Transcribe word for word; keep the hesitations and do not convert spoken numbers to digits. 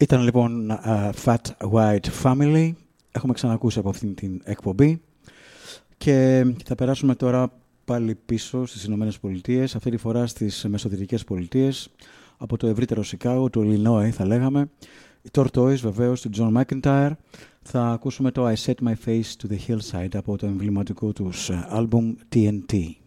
Ήταν λοιπόν uh, Fat White Family. Έχουμε ξανακούσει από αυτήν την εκπομπή. Και θα περάσουμε τώρα πάλι πίσω στις Ηνωμένες Πολιτείες, αυτή τη φορά στις Μεσοδυτικές Πολιτείες, από το ευρύτερο Σικάγο, το Illinois θα λέγαμε. Οι Tortoise βεβαίως, του John McIntyre. Θα ακούσουμε το I Set My Face to the Hillside από το εμβληματικό τους άλμπουμ τι εν τι.